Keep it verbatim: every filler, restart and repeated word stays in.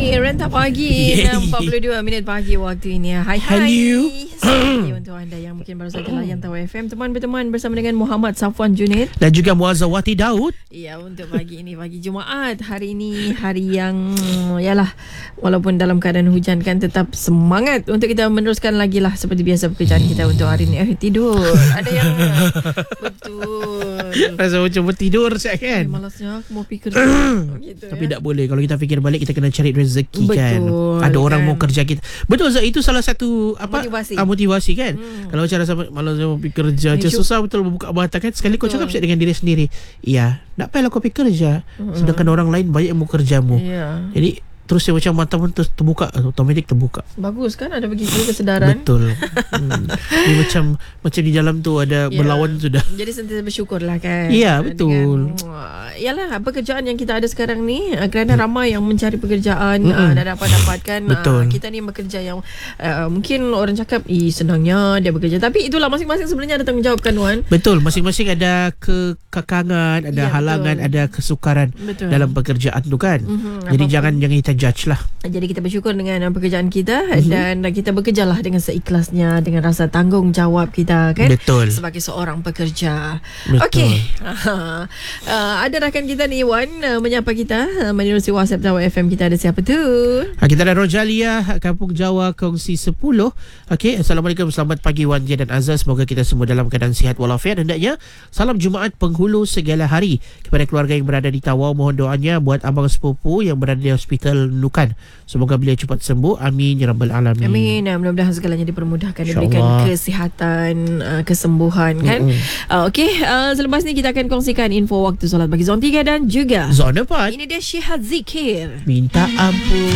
ini Renta Pagi, enam empat puluh dua minit pagi waktu ini. Hai hai. Hello. Selamat pagi untuk anda yang mungkin baru saja layan Tawa F M. Teman berteman bersama dengan Muhammad Safwan Junaid dan juga Muazzawati Daud. Ya, untuk pagi ini, pagi Jumaat. Hari ini hari yang yalah, walaupun dalam keadaan hujan kan, tetap semangat untuk kita meneruskan lagi lah seperti biasa pekerjaan kita untuk hari ini. Eh, tidur. Ada yang betul. Rasa macam tidur saya kan. Eh, malasnya aku mau pergi kerja. Gitu, Tapi ya. tak boleh. Kalau kita fikir balik, kita kena cari rezeki. Betul, kan. Ada orang kan. mau kerja kita. Betul Zat, itu salah satu apa Motivasi. Ah, motivasi kan. Hmm. Kalau cara sama malas mau pergi kerja, macam susah betul membuka mata kan. Sekali kau Betul. cakap siap dengan diri sendiri. Iya, tak payahlah kau pergi kerja. Hmm. Sedangkan orang lain banyak yang mau kerjamu. Ya. Jadi terus dia macam mata pun terus terbuka, automatik terbuka. Bagus kan, ada begitu kesedaran. Betul. hmm. Dia macam macam di dalam tu ada Ya. berlawan sudah. Jadi sentiasa bersyukur lah kan. Ya, betul. Dengan, yalah, pekerjaan yang kita ada sekarang ni, kerana ramai yang mencari pekerjaan, Mm-mm. uh, dah dapat dapatkan. Betul. Uh, kita ni bekerja yang uh, mungkin orang cakap, ih senangnya dia bekerja. Tapi itulah, masing-masing sebenarnya ada tanggungjawab kan, Wan. Betul, masing-masing ada kekakangan, ada Ya, halangan, betul. ada kesukaran Betul. dalam pekerjaan tu kan. Mhm, Jadi apa-apa. jangan jangan kita judge lah. Jadi kita bersyukur dengan uh, pekerjaan kita, mm-hmm. dan uh, kita bekerjalah dengan seikhlasnya, dengan rasa tanggungjawab kita kan. Betul. Sebagai seorang pekerja. Betul. Okey. uh, ada rakan kita ni, Wan, uh, menyapa kita uh, menerusi WhatsApp Tawa F M. Kita ada siapa tu? Ha, kita ada Rojalia, Kampung Jawa, kongsi sepuluh. Okey, Assalamualaikum, selamat pagi Wan J dan Azaz. Semoga kita semua dalam keadaan sihat walafiat. Hendaknya salam Jumaat penghulu segala hari kepada keluarga yang berada di Tawau. Mohon doanya buat abang sepupu yang berada di Hospital Nukan. Semoga beliau cepat sembuh. Amin ya rabbal alamin. Amin. Uh, mudah-mudahan segalanya dipermudahkan, diberikan InsyaAllah. kesihatan, uh, kesembuhan kan. Mm-hmm. Uh, Okey, uh, selepas ni kita akan kongsikan info waktu solat bagi Zon tiga dan juga Zona empat. ini dia Syihad Zikir. Minta ampun.